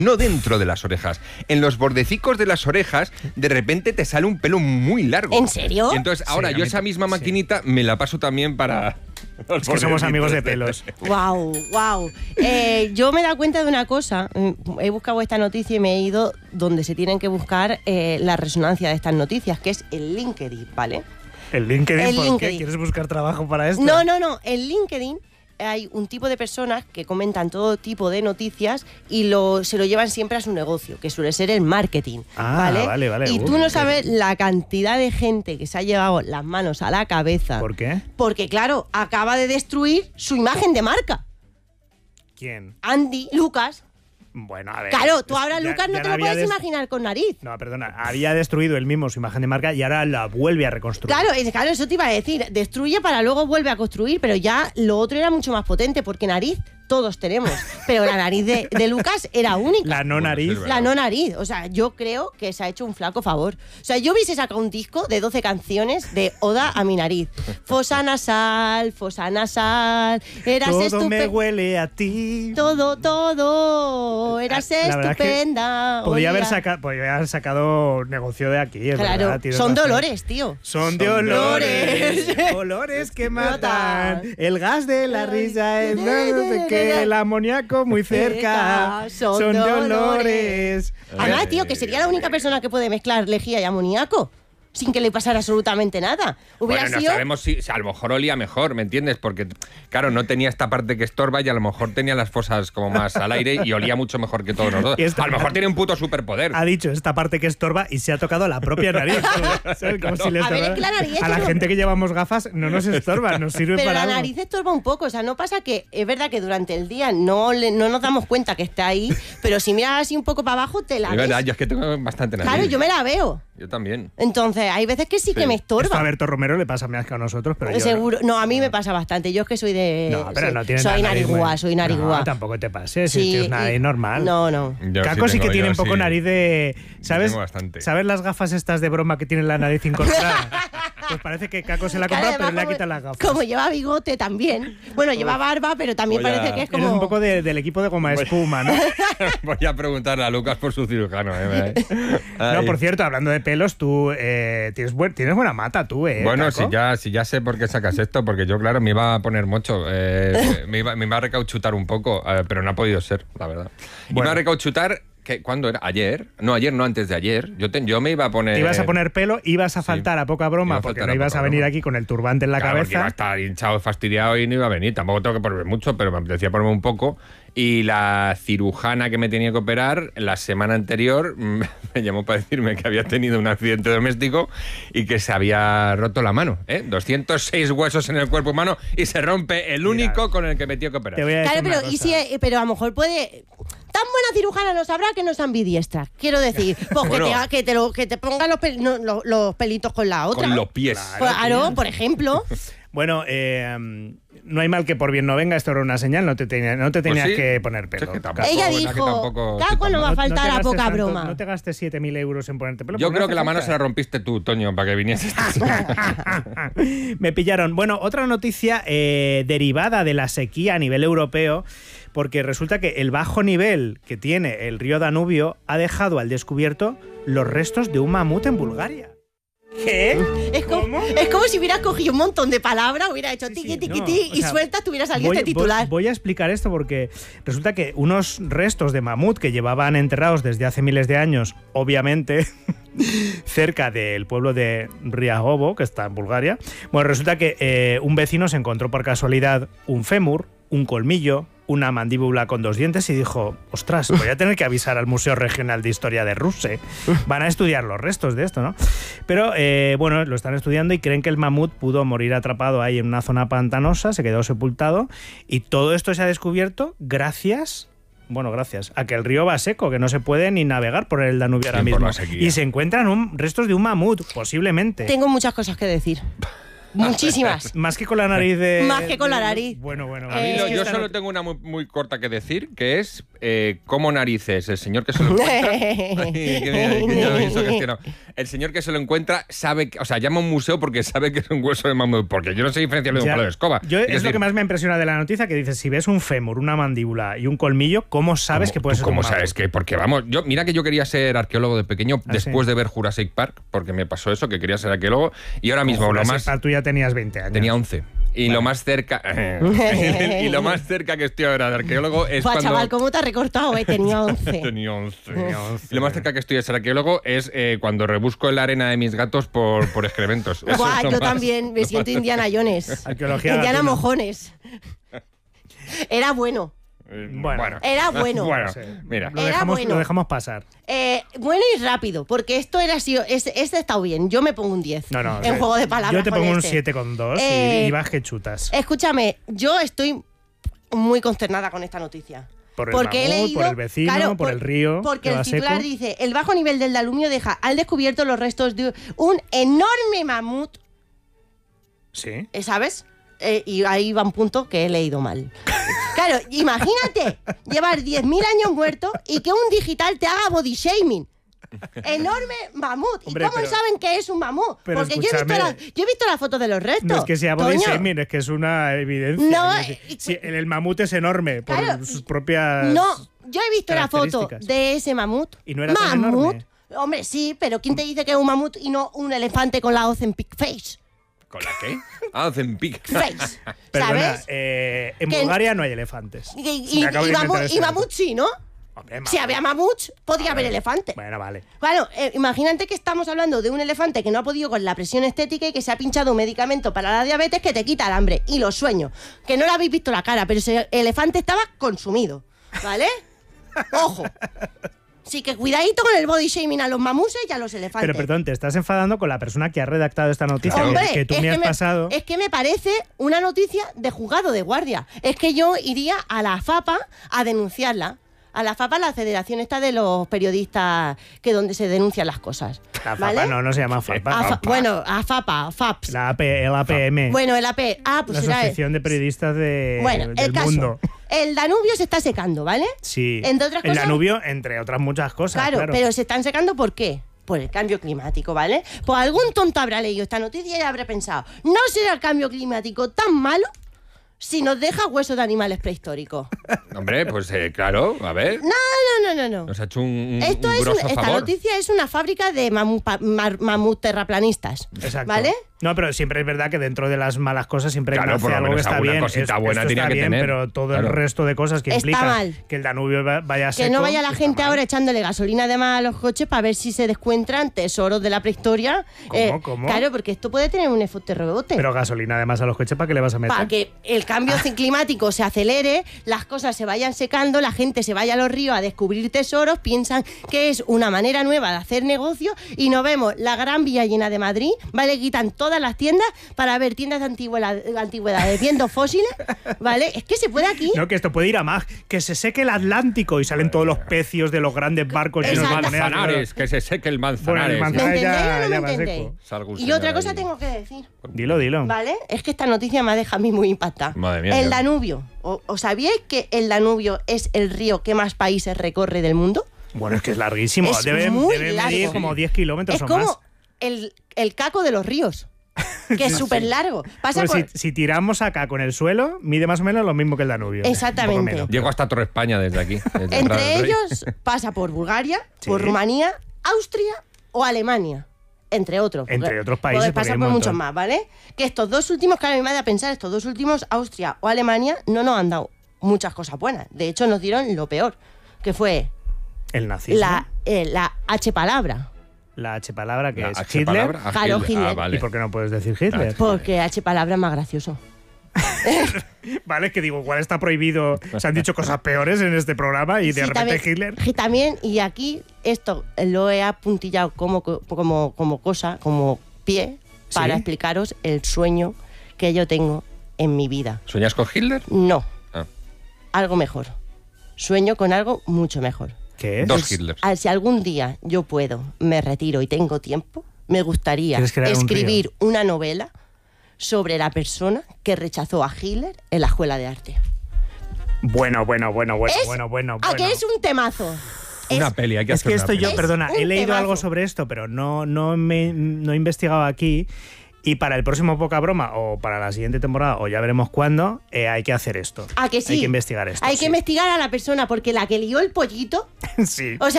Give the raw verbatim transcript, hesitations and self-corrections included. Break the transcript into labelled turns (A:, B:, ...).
A: no dentro de las orejas. En los bordecicos de las orejas, de repente te sale un pelo muy largo.
B: ¿En serio?
A: Y entonces ahora
C: Sí,
A: yo
C: a mí
A: esa
C: t-
A: misma
C: sí.
A: maquinita me la paso también para...
C: Es que somos amigos de pelos.
B: Wow, wow. Eh, yo me he dado cuenta de una cosa. He buscado esta noticia y me he ido donde se tienen que buscar eh, la resonancia de estas noticias, que es el LinkedIn, ¿vale?
C: ¿El LinkedIn?
B: El
C: ¿Por
B: LinkedIn.
C: qué? ¿Quieres buscar trabajo para esto?
B: No, no, no. En LinkedIn hay un tipo de personas que comentan todo tipo de noticias y lo, se lo llevan siempre a su negocio, que suele ser el marketing.
C: Ah,
B: ¿vale?
C: vale, vale.
B: Y
C: Uh,
B: tú no
C: qué-
B: sabes la cantidad de gente que se ha llevado las manos a la cabeza.
C: ¿Por qué?
B: Porque, claro, acaba de destruir su imagen de marca.
C: ¿Quién?
B: Andy Lucas.
C: Bueno, a ver.
B: Claro, tú
C: es-
B: ahora,
C: ya-
B: Lucas, no
C: ya
B: te lo
C: había
B: puedes
C: des-
B: imaginar con nariz.
C: No, perdona. Había destruido él mismo su imagen de marca y ahora la vuelve a reconstruir.
B: Claro, es- claro, eso te iba a decir. Destruye para luego vuelve a construir, pero ya lo otro era mucho más potente, porque nariz todos tenemos. Pero la nariz de, de Lucas era única.
C: La no
A: Bueno,
C: nariz.
A: sí, es verdad.
B: La no nariz. O sea, yo creo que se ha hecho un flaco favor. O sea, yo hubiese sacado un disco de doce canciones de Oda a mi nariz. Fosa nasal, fosa nasal, eras
C: Todo me
B: estupenda.
C: huele a ti.
B: Todo, todo, eras
C: La verdad es que
B: estupenda.
C: Podía haber,
B: olía-
C: saca- podía haber sacado negocio de aquí, es
B: Claro,
C: verdad, tienes
B: son
C: razón.
B: dolores, tío.
C: Son de
A: Son
C: olores.
B: dolores.
C: Olores que
B: Matan.
C: matan. El gas de la risa es no sé qué. El amoníaco muy cerca.
B: Son
C: Son de
B: dolores.
C: olores.
B: Además, tío, que sería la única persona que puede mezclar lejía y amoníaco sin que le pasara absolutamente nada. Hubiera
A: Bueno, no
B: sido...
A: sabemos si, si a lo mejor olía mejor, ¿me entiendes? Porque, claro, no tenía esta parte que estorba y a lo mejor tenía las fosas como más al aire y olía mucho mejor que todos nosotros.
C: Y esta-
A: A lo mejor tiene un puto superpoder.
C: Ha dicho esta parte que estorba y se ha tocado la propia nariz. ¿Sabes? Como si le
B: A ver,
C: estorba-
B: es que la nariz es
C: a la
B: como-
C: gente que llevamos gafas no nos estorba, nos sirve
B: Pero
C: para
B: la
C: algo.
B: nariz estorba un poco, o sea, no pasa que es verdad que durante el día no, le- no nos damos cuenta que está ahí, pero si miras así un poco para abajo te la
A: Es
B: ves.
A: verdad, yo es que tengo bastante nariz.
B: Claro, yo me la veo.
A: Yo también.
B: Entonces, hay veces que sí, que
A: Sí.
B: me
C: Esto a
B: estorba.
C: Berto Romero le pasa más que a nosotros, pero yo no.
B: Seguro. No, a mí me pasa bastante. Yo es que soy de.
C: No, pero
B: sí,
C: no tienes
B: soy
C: la nariz
B: narigua,
C: muy-
B: soy narigua.
C: No, tampoco te pases, si
B: Sí,
C: tienes nariz
B: y-
C: normal.
B: No, no.
A: Yo
C: Caco sí,
A: tengo,
C: que tiene
A: yo
C: un poco
A: sí.
C: nariz de... ¿Sabes?
A: tengo bastante.
C: ¿Sabes las gafas estas de broma que tienen la nariz incorporada? Pues parece que Caco se la ha
B: Claro,
C: comprado, pero
B: además,
C: le ha
B: como-
C: quitado las gafas.
B: Como lleva bigote también. Bueno, lleva barba, pero también
A: Voy a-
B: parece que es
C: Eres
B: como.
C: un poco de- del equipo de goma espuma, ¿no?
A: Voy a preguntarle a Lucas por su cirujano. ¿eh?
C: No,
A: Ay.
C: por cierto, hablando de pelos, tú eh, tienes, buen- tienes buena mata, tú, ¿eh?
A: Bueno,
C: Caco?
A: si ya, si ya sé por qué sacas esto, porque yo, claro, me iba a poner mocho. eh, me, iba, me iba a recauchutar un poco, eh, pero no ha podido ser, la verdad.
C: Bueno.
A: Iba a recauchutar, que, ¿cuándo era? ¿Ayer? No, ayer, no, antes de ayer. Yo, te- yo me iba a poner...
C: Te ibas a poner pelo, ibas a faltar a poca
A: Iba
C: broma
A: a
C: porque
A: faltar
C: no
A: a
C: ibas
A: poca
C: a venir
A: broma.
C: aquí con el turbante en la
A: Claro, porque iba a
C: cabeza.
A: estar hinchado, fastidiado y no iba a venir. Tampoco tengo que ponerme mucho, pero me apetecía ponerme un poco. Y la cirujana que me tenía que operar la semana anterior mm, me llamó para decirme que había tenido un accidente doméstico y que se había roto la mano. ¿eh? doscientos seis huesos en el cuerpo humano y se rompe el único con el que me tenía que operar.
C: Te voy a decir
B: Claro,
C: una
B: pero, y
C: cosa.
B: si, eh, pero a lo mejor puede. Tan buena cirujana no sabrá que no es ambidiestra. Quiero decir, pues
A: Bueno.
B: que, te, que, te lo, que te ponga los, pel- no, los, los pelitos con la otra.
A: Con los pies.
B: Pues, Claro, por ejemplo.
C: Bueno, eh, no hay mal que por bien no venga, esto era una señal, no te, tenía- no te
A: Pues
C: tenías
A: sí.
C: que poner pelo.
A: Si es que tampoco-
C: Caco.
B: Ella
A: bueno, que
B: dijo,
A: tampoco-
B: Caco no va a
C: No- no te
B: faltar a
C: gastes
B: poca
C: tanto-
B: broma.
C: No te gastes siete mil euros en ponerte pelo.
A: Yo
C: porque
A: creo
C: no
A: que la
C: hace
A: mano
C: falta.
A: se la rompiste tú, Toño, para que vinieses.
C: Me pillaron. Bueno, otra noticia eh, derivada de la sequía a nivel europeo, porque resulta que el bajo nivel que tiene el río Danubio ha dejado al descubierto los restos de un mamut en Bulgaria. ¿Qué?
B: Es como, es como si hubieras cogido un montón de palabras, hubiera hecho
C: Sí,
B: tiqui
C: sí,
B: tiqui
C: no,
B: ti
C: o
B: y
C: sea,
B: sueltas, tuviera salido
C: Voy,
B: este titular.
C: voy- voy a explicar esto porque resulta que unos restos de mamut que llevaban enterrados desde hace miles de años, obviamente, cerca del pueblo de Riahovo, que está en Bulgaria, bueno, resulta que eh, un vecino se encontró por casualidad un fémur, un colmillo, una mandíbula con dos dientes y dijo, ostras, voy a tener que avisar al Museo Regional de Historia de Rusia. Van a estudiar los restos de esto, ¿no? Pero, eh, bueno, lo están estudiando y creen que el mamut pudo morir atrapado ahí en una zona pantanosa, se quedó sepultado y todo esto se ha descubierto gracias... Bueno, gracias. A que el río va seco, que no se puede ni navegar por el Danubio ahora
A: Sí, por
C: mismo.
A: la sequía.
C: Y se encuentran un, restos de un mamut, posiblemente.
B: Tengo muchas cosas que decir. Muchísimas.
C: Más que con la nariz de...
B: Más que con la
C: de-
B: nariz.
C: Bueno, bueno.
A: A mí
B: Eh,
A: lo-
C: es que
A: yo
C: esta
A: solo
C: not-
A: tengo una muy, muy corta que decir, que es eh, cómo narices el señor que se lo encuentra. Ay, que mira, que ya lo hizo gestionado. El señor que se lo encuentra sabe, que- o sea, llama a un museo porque sabe que es un hueso de mamut, porque yo no sé diferenciarlo de un
C: Ya.
A: palo de escoba.
C: Yo,
A: Es
C: es
A: decir,
C: lo que más me impresiona de la noticia, que dice, si ves un fémur, una mandíbula y un colmillo, ¿cómo sabes
A: ¿cómo-
C: que puede
A: tú
C: ser
A: ¿Cómo
C: un
A: sabes
C: mamut?
A: que? Porque vamos, yo mira que yo quería ser arqueólogo de pequeño
C: ¿Ah,
A: después
C: sí?
A: de ver Jurassic Park, porque me pasó eso, que quería ser arqueólogo, y ahora mismo
C: Ojo,
A: lo
C: ese
A: más...
C: par, tú ya tenías veinte años.
A: Tenía once. Y lo más cerca y lo más cerca que estoy ahora de arqueólogo es
B: Buah,
A: cuando
B: chaval, ¿cómo te has recortado? Eh? Tenía once.
A: Tenía once.
C: Tenía once.
A: Y lo más cerca que estoy de ser arqueólogo es eh, cuando rebusco en la arena de mis gatos por, por excrementos. Eso
B: Buah,
A: es lo
B: yo
A: más-
B: también me
A: lo
B: siento
A: más-
B: Indiana Jones.
C: Arqueología
B: Indiana
C: gatuna.
B: Mojones. Era bueno.
A: Eh,
C: Bueno.
B: Era bueno.
A: Bueno,
C: Sí.
A: mira.
C: Lo
B: Era
C: dejamos,
B: bueno.
C: lo dejamos pasar.
B: Eh, bueno y rápido, porque esto era así. Este, este ha estado bien. Yo me pongo un diez
C: No, no.
B: en
C: o sea,
B: juego de palabras.
C: Yo te
B: con
C: pongo un
B: este.
C: siete coma dos
B: Eh,
C: y, y vas que chutas.
B: Escúchame, yo estoy muy consternada con esta noticia.
C: Por el
B: porque he
C: mamut,
B: leído,
C: por el vecino,
B: claro,
C: por el río,
B: Porque
C: que
B: el
C: va
B: titular
C: seco.
B: dice: el bajo nivel del Danubio deja al descubierto los restos de un enorme mamut.
C: Sí.
B: Eh, ¿Sabes? Eh, y ahí va un punto que he leído mal. Claro, imagínate llevar diez mil años muerto y que un digital te haga body shaming. Enorme mamut.
C: Hombre,
B: ¿Y cómo
C: pero-
B: saben que es un mamut?
C: pero
B: Porque yo he, visto
C: escúchame.
B: la, yo he visto la foto de los restos.
C: No es que sea body
B: Toño.
C: shaming, es que es una evidencia.
B: No,
C: Es decir,
B: eh,
C: si el, el mamut es enorme por
B: Claro,
C: sus propias...
B: No, yo he visto la foto
C: características.
B: de ese mamut.
C: Y no era tan
B: mamut.
C: enorme.
B: Hombre, sí, pero ¿quién te dice que es un mamut y no un elefante con la hoz en pig face?
A: ¿Con la qué? Ah, hacen pic.
B: Face.
C: Perdona,
B: ¿Sabes?
C: eh, en
B: Que-
C: Bulgaria no hay elefantes.
B: Y,
C: Si
B: y-
C: me acabo
B: y
C: de
B: mamut,
C: inventar
B: y
C: este dato.
B: mamut sí, ¿no?
C: Hombre,
B: Si había mamuts, podía haber elefante.
C: Bueno, vale.
B: Bueno, eh, imagínate que estamos hablando de un elefante que no ha podido con la presión estética y que se ha pinchado un medicamento para la diabetes que te quita el hambre y los sueños. Que no le habéis visto la cara, pero ese elefante estaba consumido. ¿Vale? Ojo. Sí, que cuidadito con el body shaming a los mamuses y a los elefantes.
C: Pero perdón, te estás enfadando con la persona que ha redactado esta noticia
B: Hombre,
C: que, que tú
B: es
C: me has
B: me,
C: pasado.
B: es que me parece una noticia de juzgado de guardia. Es que yo iría a la FAPA a denunciarla. A la FAPA, la federación esta de los periodistas que donde se denuncian las cosas.
C: La
B: ¿vale?
C: FAPA no, no se llama FAPA.
B: A fa- bueno, a FAPA, a FAPS.
C: La A P, el A P M.
B: Bueno, el A P. Ah, pues
C: la
B: será.
C: Asociación de Periodistas de,
B: Bueno,
C: del
B: el caso.
C: mundo.
B: El Danubio se está secando, ¿vale?
C: Sí.
B: Entre otras
C: el
B: cosas-
C: Danubio, entre otras muchas cosas.
B: Claro,
C: Claro,
B: pero se están secando ¿por qué? Por el cambio climático, ¿vale? Pues algún tonto habrá leído esta noticia y habrá pensado, ¿no será el cambio climático tan malo si nos deja huesos de animales prehistóricos?
A: Hombre, pues eh, claro, a ver.
B: No, no, no, no, no.
A: Nos ha hecho un, un,
B: Esto
A: un
B: es un-
A: grosso
B: esta
A: favor.
B: noticia es una fábrica de mamu- pa- mar- mamut terraplanistas.
C: Exacto.
B: ¿Vale?
C: No, pero siempre es verdad que dentro de las malas cosas siempre
A: Claro,
C: nace
A: por lo
C: algo que
A: menos
C: está
A: alguna
C: bien.
A: cosita
C: Es-
A: buena
C: esto
A: tenía
C: está
A: que
C: bien,
A: tener.
C: pero todo
A: Claro.
C: el resto de cosas que
B: Está
C: implica
B: mal.
C: que el Danubio va- vaya seco.
B: Que no vaya la
C: está
B: gente
C: mal.
B: ahora echándole gasolina de más a los coches para ver si se descuentran tesoros de la prehistoria.
C: ¿Cómo, cómo?
B: Claro, porque esto puede tener un efecto rebote.
C: Pero gasolina además a los coches, ¿para qué le vas a meter?
B: Para que el cambio climático se acelere, las cosas se vayan secando, la gente se vaya a los ríos a descubrir tesoros, piensan que es una manera nueva de hacer negocio y nos vemos la Gran Vía llena de Madrid, ¿vale? Quitan todas las tiendas para ver tiendas de antigüedad- antigüedades viendo fósiles, ¿vale? Es que se puede aquí.
C: No, que esto puede ir a más. Que se seque el Atlántico y salen todos los pecios de los grandes barcos
A: El
C: llenos de
B: Exacto.
C: monedas.
A: manzanares, que se seque el manzanares.
C: Bueno, el
B: ¿Me
C: manzanares-
B: entendéis
C: ya-
B: o no
C: ya
B: me
C: va
B: entendéis?
C: seco.
A: Salga un
B: Y
A: señor
B: otra cosa
A: ahí.
B: tengo que decir.
C: Dilo, dilo.
B: ¿Vale? Es que esta noticia me ha dejado a mí muy impactada.
A: Madre mía,
B: el
A: qué-
B: Danubio. ¿O- ¿Os sabíais que el Danubio es el río que más países recorre del mundo?
C: Bueno, es que es larguísimo.
B: Es
C: debe
B: muy
C: debe
B: largo.
C: medir como diez kilómetros
B: Es
C: o
B: como
C: más.
B: el, el caco de los ríos, que es súper largo. Pasa
C: Pues
B: por...
C: si, si tiramos acá con el suelo, mide más o menos lo mismo que el Danubio.
B: Exactamente.
C: Un poco menos.
A: Llego hasta Torre España desde aquí. desde Prado
B: Entre
A: del Rey.
B: ellos pasa por Bulgaria,
C: Sí.
B: por Rumanía, Austria o Alemania. Entre otros.
C: Entre
B: porque
C: otros países,
B: puede
C: porque
B: pasar
C: hay un
B: por muchos
C: montón.
B: más, ¿vale? Que estos dos últimos, claro, a mí me da a pensar, estos dos últimos, Austria o Alemania, no nos han dado muchas cosas buenas. De hecho, nos dieron lo peor, que fue
C: El nazismo.
B: la, eh, la H palabra.
C: La H palabra que
A: La
C: es
A: H
C: Hitler.
A: palabra, ah,
B: Claro, Hitler.
A: Ah, vale.
C: ¿Y por qué no puedes decir Hitler?
B: Porque H palabra es más gracioso.
C: Vale, es que digo, igual está prohibido. Se han dicho cosas peores en este programa y de
B: Sí,
C: repente
B: también,
C: Hitler.
B: y también, y aquí esto lo he apuntillado como, como, como cosa, como pie, para
C: ¿Sí?
B: explicaros el sueño que yo tengo en mi vida.
A: ¿Sueñas con Hitler?
B: No,
A: Ah,
B: algo mejor. Sueño con algo mucho mejor.
C: ¿Qué es?
A: Dos Hitlers.
B: Ah, Si algún día yo puedo, me retiro y tengo tiempo, me gustaría
C: ¿Quieres crear un
B: escribir una novela sobre la persona que rechazó a Hitler en la escuela de arte.
C: Bueno, bueno, bueno, bueno,
B: Es-
C: bueno, bueno.
B: ¿A
C: bueno.
B: que es un temazo?
A: Una
B: Es-
A: peli, hay que
C: Es
A: hacer
C: que
A: una
C: esto
A: peli.
C: yo,
B: Es
C: perdona,
B: un
C: he leído
B: temazo.
C: algo sobre esto, pero no, no, me, no he investigado aquí. Y para el próximo Poca Broma o para la siguiente temporada, o ya veremos cuándo, eh, hay que hacer esto.
B: ¿A que sí?
C: Hay que investigar esto.
B: Hay
C: sí.
B: que investigar a la persona, porque la que lió el pollito,
C: Sí.
B: o sea,